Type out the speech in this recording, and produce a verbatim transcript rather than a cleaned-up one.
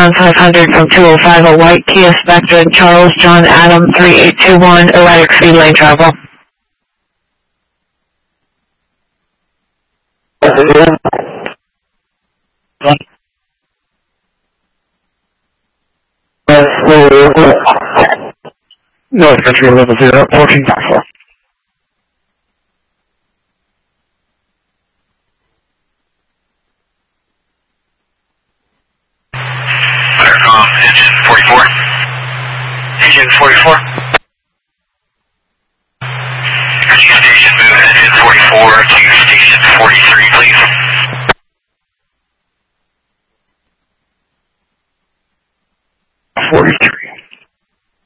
southbound five hundred from two oh five, a white Kia Spectra, Charles John Adam three eight two one, erratic speed lane travel. North Country level zero, fourteen point four. Intercom, engine forty-four. Engine forty-four. Station, move engine forty-four to station forty-three, please.